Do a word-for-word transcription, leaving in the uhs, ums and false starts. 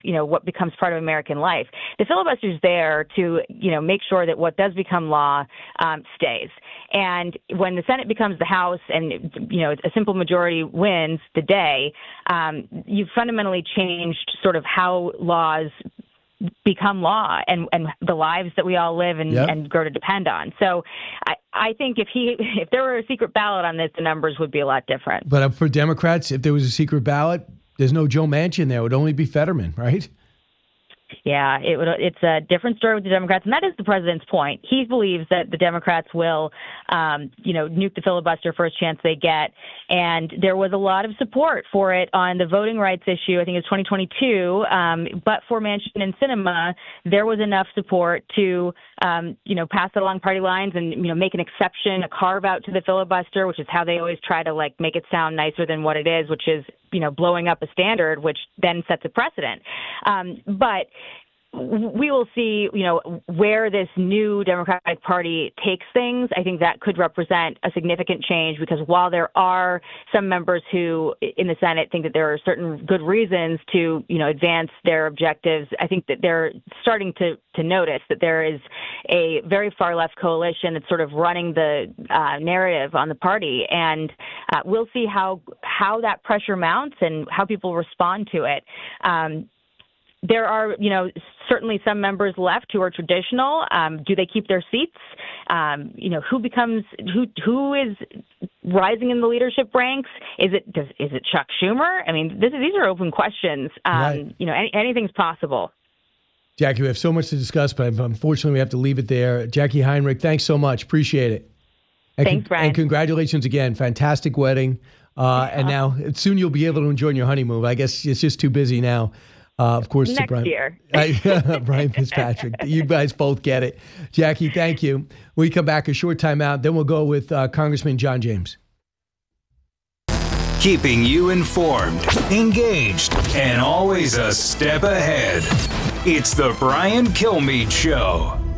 you know, what becomes part of American life. The filibuster is there to, you know, make sure that what does become law um, stays. And when the Senate becomes the House and, you know, a simple majority wins the day, um, you've fundamentally changed sort of how laws become law and, and the lives that we all live and, yep. and grow to depend on. So I, I think if he if there were a secret ballot on this, the numbers would be a lot different. But for Democrats, if there was a secret ballot, there's no Joe Manchin there. It would only be Fetterman, right? Yeah, it would, it's a different story with the Democrats, and that is the president's point. He believes that the Democrats will, um, you know, nuke the filibuster first chance they get, and there was a lot of support for it on the voting rights issue. I think it was twenty twenty-two, um, but for Manchin and Sinema, there was enough support to, um, you know, pass it along party lines and, you know, make an exception, a carve out to the filibuster, which is how they always try to, like, make it sound nicer than what it is, which is, you know, blowing up a standard, which then sets a precedent. Um, but we will see, you know, where this new Democratic Party takes things. I think that could represent a significant change because while there are some members who in the Senate think that there are certain good reasons to, you know, advance their objectives, I think that they're starting to, to notice that there is a very far left coalition that's sort of running the uh, narrative on the party. And uh, we'll see how, how that pressure mounts and how people respond to it. Um, There are, you know, certainly some members left who are traditional. Um, do they keep their seats? Um, you know, who becomes who? Who is rising in the leadership ranks? Is it does, is it Chuck Schumer? I mean, this, these are open questions. Um, right. You know, any, anything's possible. Jackie, we have so much to discuss, but unfortunately, we have to leave it there. Jackie Heinrich, thanks so much. Appreciate it. And Thanks, con- Brian. And congratulations again. Fantastic wedding. Uh, and now soon you'll be able to enjoy your honeymoon. I guess it's just too busy now. Uh, of course, next to Brian, year. Brian Fitzpatrick. You guys both get it. Jackie, thank you. We come back a short time out. Then we'll go with uh, Congressman John James. Keeping you informed, engaged, and always a step ahead. It's the Brian Kilmeade Show.